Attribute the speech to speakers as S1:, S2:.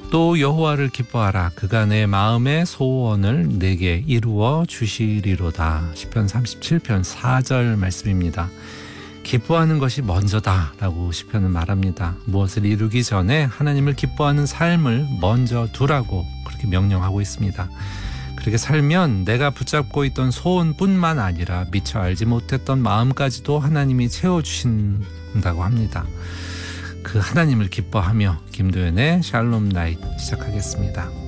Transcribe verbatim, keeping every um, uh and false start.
S1: 또 여호와를 기뻐하라. 그가 내 마음의 소원을 내게 이루어 주시리로다. 시편 삼십칠 편 사 절 말씀입니다. 기뻐하는 것이 먼저다 라고 시편은 말합니다. 무엇을 이루기 전에 하나님을 기뻐하는 삶을 먼저 두라고 그렇게 명령하고 있습니다. 그렇게 살면 내가 붙잡고 있던 소원뿐만 아니라 미처 알지 못했던 마음까지도 하나님이 채워주신다고 합니다. 그 하나님을 기뻐하며 김도연의 샬롬 나잇 시작하겠습니다.